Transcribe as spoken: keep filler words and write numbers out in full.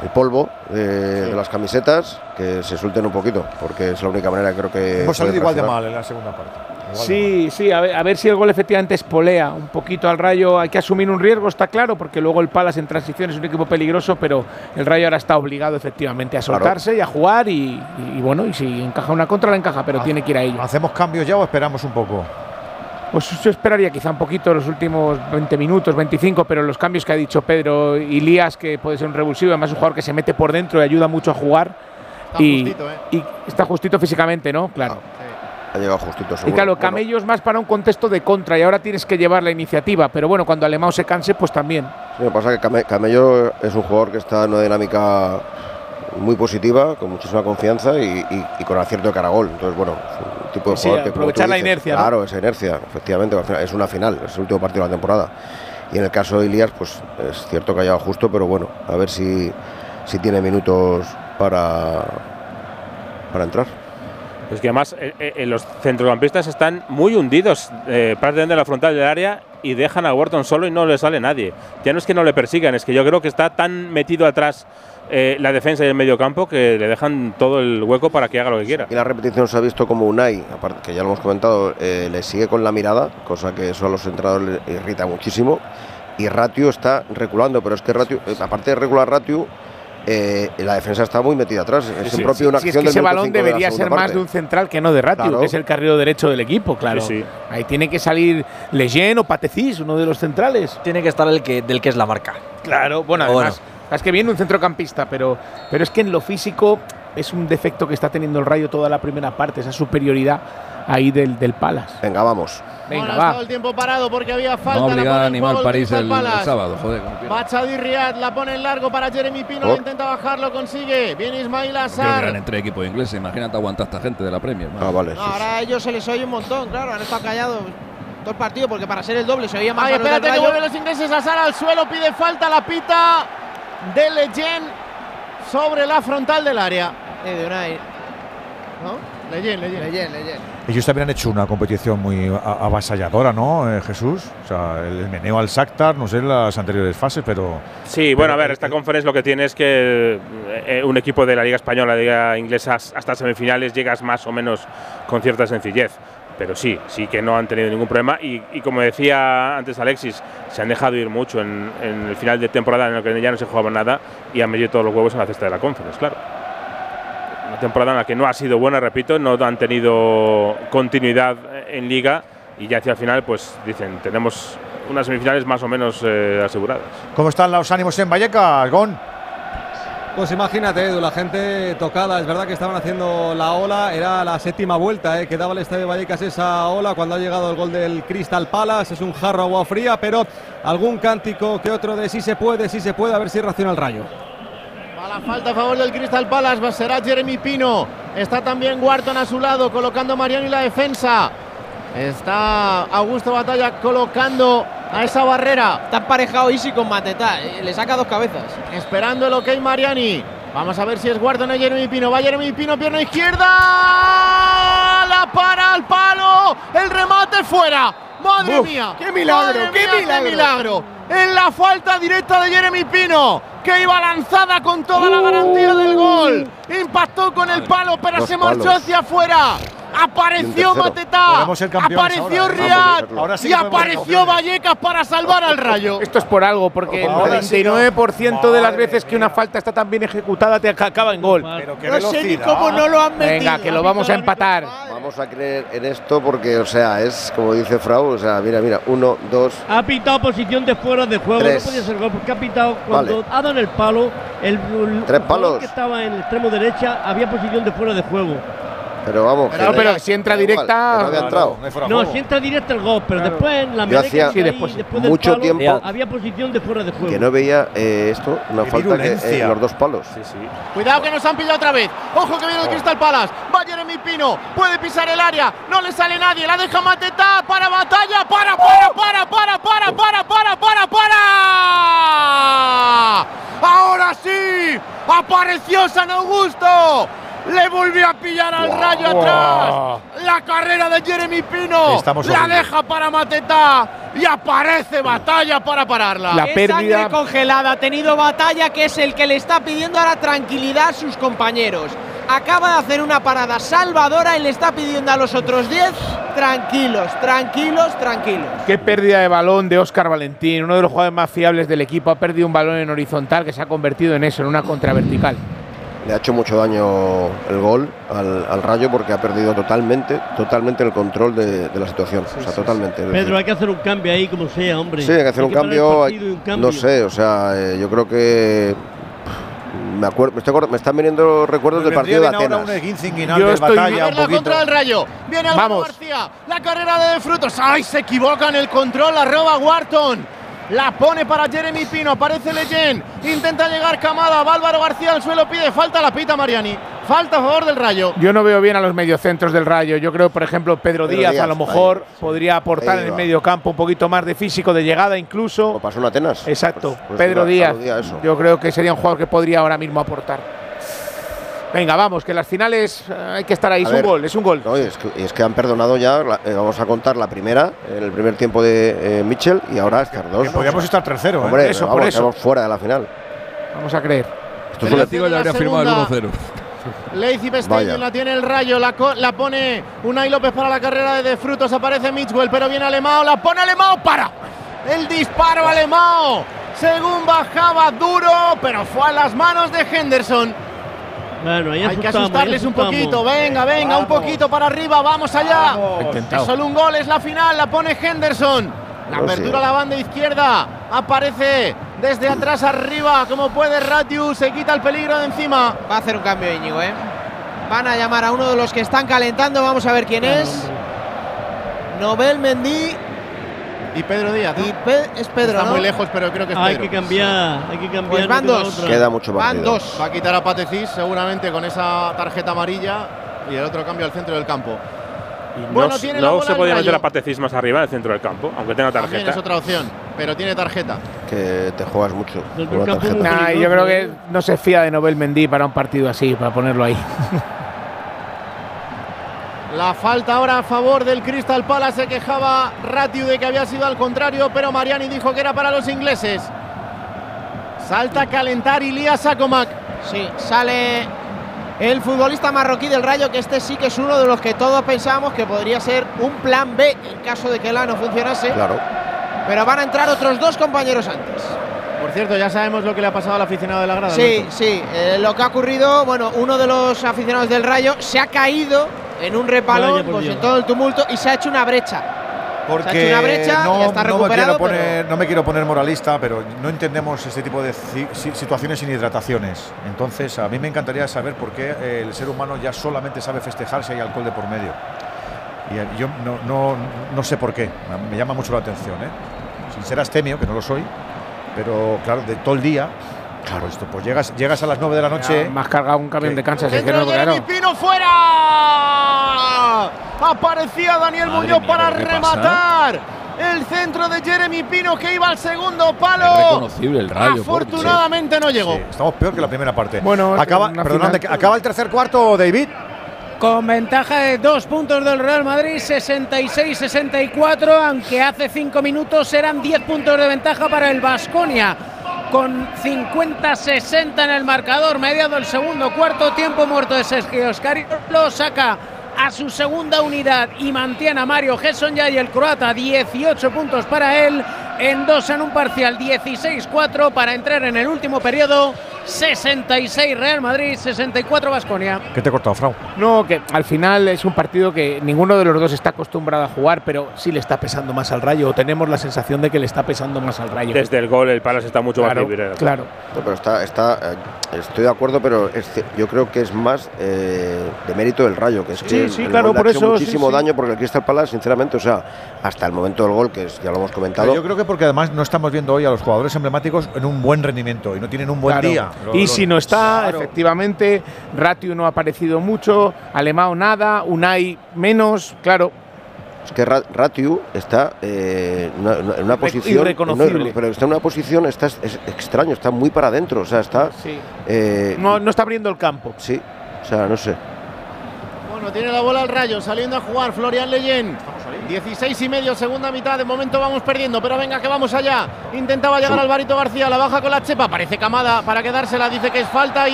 el polvo de, sí. de las camisetas, que se suelten un poquito, porque es la única manera, creo que… Hemos salido igual de mal en la segunda parte. Igual sí, sí, a ver, a ver si el gol efectivamente espolea un poquito al Rayo. Hay que asumir un riesgo, está claro, porque luego el Palace en transición es un equipo peligroso, pero el Rayo ahora está obligado efectivamente a soltarse claro. y a jugar y, y, y bueno, y si encaja una contra la encaja, pero ha, tiene que ir a ello. ¿Hacemos cambios ya o esperamos un poco? Pues yo esperaría quizá un poquito los últimos veinte minutos, veinticinco, pero los cambios que ha dicho Pedro, Ilías, que puede ser un revulsivo, además un jugador que se mete por dentro y ayuda mucho a jugar. Está y, justito, ¿eh? y está justito físicamente, ¿no? Claro. Ah, sí. Ha llegado justito, seguro. Y claro, Camello es más para un contexto de contra y ahora tienes que llevar la iniciativa, pero bueno, cuando Alemão se canse, pues también. Sí, lo que pasa es que Camello es un jugador que está en una dinámica muy positiva, con muchísima confianza y, y, y con acierto de cara a gol. Entonces, bueno, es un tipo de sí, jugador que… aprovechar la inercia, claro, ¿no? esa inercia, efectivamente, es una final, es el último partido de la temporada. Y en el caso de Ilías, pues es cierto que ha llegado justo, pero bueno, a ver si, si tiene minutos para, para entrar. Pues que además eh, eh, los centrocampistas están muy hundidos eh, prácticamente en la frontal del área y dejan a Wharton solo y no le sale nadie. Ya no es que no le persigan, es que yo creo que está tan metido atrás eh, la defensa y el medio campo que le dejan todo el hueco para que haga lo que quiera. Y la repetición se ha visto como Unai, aparte que ya lo hemos comentado, eh, le sigue con la mirada, cosa que eso a los entrenadores les irrita muchísimo. Y Ratiu está reculando, pero es que Ratiu, eh, aparte de regular Ratiu, Eh, la defensa está muy metida atrás. Es sí, en propio sí, una sí, acción es que ese del balón debería de ser parte. más de un central que no de Ratiu, claro. que es el carrilero derecho del equipo, claro. Sí, sí. Ahí tiene que salir Lejeune o Patecís, uno de los centrales. Tiene que estar el que del que es la marca. Claro, bueno, además, bueno. es que viene un centrocampista, pero, pero es que en lo físico es un defecto que está teniendo el Rayo toda la primera parte, esa superioridad ahí del, del Palace. Venga, vamos. Venga, Venga, va. va. el tiempo parado porque había falta. No obliga a animar el París el, el, el sábado, joder. Machadi Riad la pone en largo para Jeremy Pino, oh. intenta bajarlo, consigue. Viene Ismail Creo que Assar. eran entre equipos ingleses, imagínate aguantar a esta gente de la Premier. Ah, vale. No, sí, ahora a ellos se les oye un montón, claro, han estado callados todo el partido porque para ser el doble se oía más. Ay, a los del espérate que Rayo. vuelven los ingleses. Assar al suelo, pide falta, la pita de Lejeune sobre la frontal del área. Eh, de Unai. ¿No? Lejeune, Lejeune. Lejeune, Lejeune. Ellos también han hecho una competición muy avasalladora, ¿no, eh, Jesús? O sea, el meneo al Shakhtar, no sé en las anteriores fases, pero… Sí, bueno, a ver, esta conferencia lo que tiene es que eh, un equipo de la Liga Española, la Liga Inglesa, hasta semifinales llegas más o menos con cierta sencillez. Pero sí, sí que no han tenido ningún problema y, y como decía antes Alexis, se han dejado ir mucho en, en el final de temporada en el que ya no se jugaba nada y han metido todos los huevos en la cesta de la Conference, claro. Una temporada en la que no ha sido buena, repito, no han tenido continuidad en Liga y ya hacia el final, pues dicen, tenemos unas semifinales más o menos eh, aseguradas. ¿Cómo están los ánimos en Vallecas, Gon? Pues imagínate, Edu, la gente tocada. Es verdad que estaban haciendo la ola, era la séptima vuelta eh, que daba el Estadio de Vallecas esa ola cuando ha llegado el gol del Crystal Palace. Es un jarro agua fría, pero algún cántico que otro de sí se puede, sí se puede, a ver si reacciona el Rayo. Va la falta a favor del Crystal Palace, será Jeremy Pino. Está también Wharton a su lado, colocando a Mariano y la defensa. Está Augusto Batalla colocando a esa barrera. Está emparejado Isi con Mateta, eh, le saca dos cabezas. Esperando el ok Mariani. Vamos a ver si es Wharton o Jeremy Pino. Va Jeremy Pino, pierna izquierda. La para al palo. El remate fuera. Madre Uf, mía. ¡Qué milagro! Madre ¡Qué mía, milagro! ¡Qué milagro! En la falta directa de Jeremy Pino, que iba lanzada con toda la garantía del gol. Impactó con el palo, pero Dos se marchó palos. hacia afuera. Apareció Mateta, Podemos ser campeones apareció ahora, ¿eh? Riad Ahora sí y que podemos ser apareció campeones. Vallecas para salvar al Rayo. Esto es por algo, porque el Ahora noventa y nueve por ciento de las veces que una falta está tan bien ejecutada te acaba en gol. Pero qué No sé ni velocidad. cómo no lo han metido. Venga, que lo vamos a empatar. Vamos a creer en esto porque, o sea, es como dice Frau, o sea, mira, mira, uno, dos… Ha pitado posición de fuera de juego, Tres. no podía ser gol porque ha pitado cuando Vale. ha dado en el palo. El, el Tres jugador palos. que estaba en el extremo derecha había posición de fuera de juego. Pero vamos… Pero, que- pero si entra da igual, directa… que no había entrado. No hay fuera de No, juego. si entra directo el gol, pero después en la Yo media hacía- que Sí, hay, después. después del Mucho palo, tiempo había posición de fuera de juego. Que no veía eh, esto, una Qué falta que, virulencia. en los dos palos. Sí, sí. Cuidado que nos han pillado otra vez. Ojo que viene el Crystal Palace. Va Jeremy Pino. Puede pisar el área. No le sale nadie. La deja Mateta para Batalla. Para, para, para, para, para, para, para, para, para. Ahora sí. Apareció San Augusto. Le volvió a pillar al Rayo atrás. La carrera de Jeremy Pino. Estamos la horribles. deja para Mateta. y aparece Batalla para pararla. La Qué pérdida- sangre congelada ha tenido Batalla, que es el que le está pidiendo ahora tranquilidad a sus compañeros. Acaba de hacer una parada salvadora y le está pidiendo a los otros diez tranquilos, tranquilos, tranquilos. Qué pérdida de balón de Óscar Valentín, uno de los jugadores más fiables del equipo. Ha perdido un balón en horizontal que se ha convertido en eso, en una contravertical. Le ha hecho mucho daño el gol al, al Rayo porque ha perdido totalmente, totalmente el control de, de la situación. O sea, totalmente. Es Pedro, decir, hay que hacer un cambio ahí, como sea, hombre. sí, hay que hacer un, parar el cambio, partido y hay- un cambio. No sé, o sea, eh, yo creo que. Me, acuerdo, me, estoy acor- me están viniendo recuerdos del partido de Atenas. Yo estoy- A ver la contra del Rayo. Viene Álvaro Vamos. García. La carrera de De Frutos. ¡Ay! Se equivoca en el control. La roba Wharton. La pone para Jeremy Pino. Aparece Leyen. Intenta llegar Camada. Va Álvaro García al suelo. Pide falta. La pita Mariani. Falta a favor del Rayo. Yo no veo bien a los mediocentros del Rayo. Yo creo, por ejemplo, Pedro, Pedro Díaz, Díaz, a lo mejor ahí, sí. podría aportar Ahí en el va. medio campo un poquito más de físico, de llegada incluso. Como pasó en Atenas. Exacto, Pues- pues Pedro aludía Díaz. a eso. Yo creo que sería un jugador que podría ahora mismo aportar. Venga, vamos, que las finales eh, hay que estar ahí. A Es ver, un gol, es un gol. No, es, que, es que han perdonado ya, la- eh, vamos a contar la primera, en el primer tiempo de eh, Mitchell y ahora estas dos. Que podíamos estar tercero, ¿eh? Hombre, Eso, vamos, por eso. estamos fuera de la final. Vamos a creer. Esto El fue Látigo le habría La firmado el segunda. uno cero. Lazy Vaya. Stadium la tiene el Rayo, la, co- la pone Unai López para la carrera de De Frutos, aparece Mitchell, pero viene Alemao, la pone Alemao, para el disparo Alemao, según bajaba duro, pero fue a las manos de Henderson. Bueno, ahí Hay que asustamos, asustarles ahí un asustamos. poquito, venga, venga, un poquito para arriba, vamos allá. Intentado. Es solo un gol, es la final, la pone Henderson. La No, apertura sí. a la banda izquierda, aparece desde atrás arriba, como puede Ratiu, se quita el peligro de encima. Va a hacer un cambio Íñigo, ¿eh? Van a llamar a uno de los que están calentando, vamos a ver quién es. Nobel Mendy Y Pedro Díaz, ¿no? y Pe- es Pedro, Está ¿no? muy lejos, pero creo que es Hay Pedro. que cambiar, hay que cambiar. Pues van no queda dos. otra. Queda mucho Van partido. dos. Va a quitar a Patecís seguramente con esa tarjeta amarilla y el otro cambio al centro del campo. Y Bueno, no tiene la no bola se el podía Rayo. meter a Patecís más arriba en el centro del campo, aunque tenga También tarjeta. es otra opción, pero tiene tarjeta. Que te juegas mucho. Del con la campo tarjeta. muy Nah, yo creo que no se fía de Nobel Mendy para un partido así, para ponerlo ahí. La falta ahora a favor del Crystal Palace. Se quejaba Ratiu de que había sido al contrario, pero Mariani dijo que era para los ingleses. Salta a calentar Ilya Sakomak. Sí, sale el futbolista marroquí del Rayo, que este sí que es uno de los que todos pensábamos que podría ser un plan B en caso de que la no funcionase. Claro. Pero van a entrar otros dos compañeros antes. Por cierto, ya sabemos lo que le ha pasado al aficionado de la grada. Sí, Alberto. sí. eh, lo que ha ocurrido, bueno, uno de los aficionados del Rayo se ha caído en un repalón, Vaya por pues, Dios. en todo el tumulto, y se ha hecho una brecha. Porque Se ha hecho una brecha, no, ya está no me recuperado, quiero poner, no me quiero poner moralista, pero no entendemos este tipo de ci- si- situaciones sin hidrataciones. Entonces, a mí me encantaría saber por qué eh, el ser humano ya solamente sabe festejar si hay alcohol de por medio. Y eh, yo no, no, no sé por qué, me llama mucho la atención, ¿eh? Sin ser astemio, que no lo soy, pero claro, de todo el día, claro, esto, pues llegas, llegas a las nueve de la noche. Más cargado un camión Sí. de Kansas. es que Centro no, de Jeremy claro. Pino fuera. Aparecía Daniel Madre Muñoz mía, para ¿pero qué rematar. El centro de Jeremy Pino que iba al segundo Es palo. reconocible el Rayo. Afortunadamente no llegó. Sí, estamos peor que la primera parte. Bueno, acaba, una perdón, final- de- acaba el tercer cuarto, David. Con ventaja de dos puntos del Real Madrid, sesenta y seis sesenta y cuatro, aunque hace cinco minutos eran diez puntos de ventaja para el Baskonia. Con cincuenta sesenta en el marcador, mediado el segundo cuarto, tiempo muerto de Sergio Oscario, lo saca a su segunda unidad y mantiene a Mario Gesson ya, y el croata dieciocho puntos para él, en dos en un parcial, dieciséis cuatro para entrar en el último periodo. Sesenta y seis Real Madrid, sesenta y cuatro Baskonia. ¿Qué te he cortado, Frau? No, que al final es un partido que ninguno de los dos está acostumbrado a jugar, pero sí le está pesando más al Rayo, o tenemos la sensación de que le está pesando más al Rayo. Desde el gol, el Palace está mucho Claro, más libre. claro. No, pero está, está, eh, estoy de acuerdo, pero es ci- yo creo que es más eh, de mérito del Rayo, que es Sí, que sí, el claro, gol le ha por hecho eso, sí, muchísimo sí. daño, porque el Crystal Palace, sinceramente, o sea, hasta el momento del gol, que es- ya lo hemos comentado. Pero yo creo que porque además no estamos viendo hoy a los jugadores emblemáticos en un buen rendimiento y no tienen un buen Claro. día. Lo- Y lo- si no está, Claro. efectivamente, Ratiu no ha aparecido mucho, Alemão nada, Unai menos, claro. Es que Ra- Ratiu está eh, en una, en una posición. irreconocible. no, pero está en una posición, está, es extraño, está muy para adentro, o sea, está. Sí. eh, No, no está abriendo el campo. Sí, o sea, no sé. Bueno, tiene la bola el Rayo, saliendo a jugar Florian Leyen. dieciséis y medio, segunda mitad. De momento vamos perdiendo, pero venga que vamos allá. Intentaba llegar Alvarito García, la baja con la chepa. Parece Camada para quedársela, dice que es falta. Y